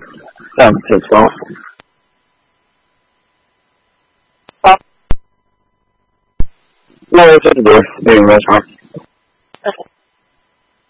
It's well. No, it's at the door. Maybe restaurant.